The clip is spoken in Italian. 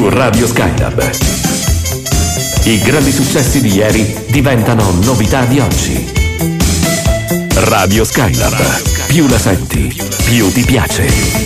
su Radio Skylab. I grandi successi di ieri diventano novità di oggi. Radio Skylab. Più la senti, più ti piace.